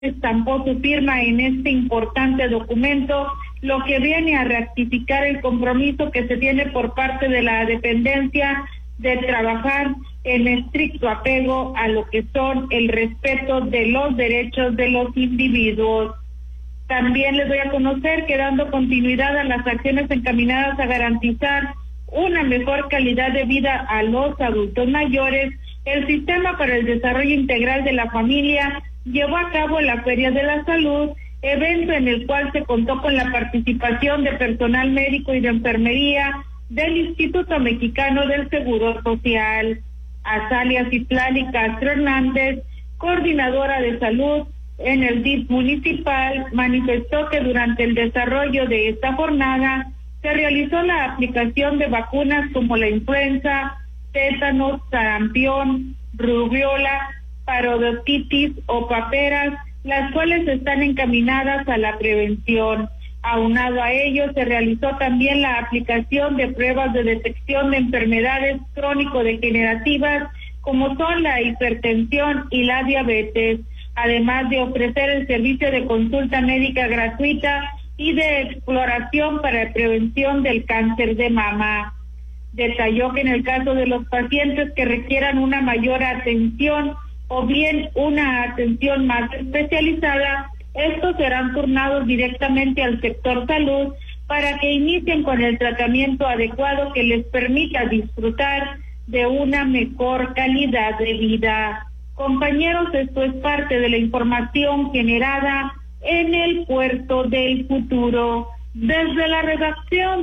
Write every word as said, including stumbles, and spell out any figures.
estampó su firma en este importante documento, lo que viene a rectificar el compromiso que se tiene por parte de la dependencia de trabajar en estricto apego a lo que son el respeto de los derechos de los individuos. También les doy a conocer que, dando continuidad a las acciones encaminadas a garantizar una mejor calidad de vida a los adultos mayores, el Sistema para el Desarrollo Integral de la Familia llevó a cabo la Feria de la Salud, evento en el cual se contó con la participación de personal médico y de enfermería del Instituto Mexicano del Seguro Social. Azalia Citlali Castro Hernández, coordinadora de salud en el D I F municipal, manifestó que durante el desarrollo de esta jornada se realizó la aplicación de vacunas como la influenza, tétanos, sarampión, rubiola, parodotitis o paperas, las cuales están encaminadas a la prevención. Aunado a ello, se realizó también la aplicación de pruebas de detección de enfermedades crónico-degenerativas, como son la hipertensión y la diabetes, además de ofrecer el servicio de consulta médica gratuita y de exploración para prevención del cáncer de mama. Detalló que en el caso de los pacientes que requieran una mayor atención o bien una atención más especializada, estos serán turnados directamente al sector salud para que inicien con el tratamiento adecuado que les permita disfrutar de una mejor calidad de vida. Compañeros, esto es parte de la información generada en el Puerto del Futuro. Desde la redacción